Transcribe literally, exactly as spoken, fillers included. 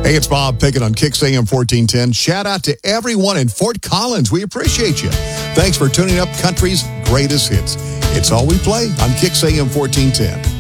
Hey, it's Bob Pickett on Kicks A M fourteen ten. Shout out to everyone in Fort Collins. We appreciate you. Thanks for tuning up country's greatest hits. It's all we play on Kicks A M fourteen ten.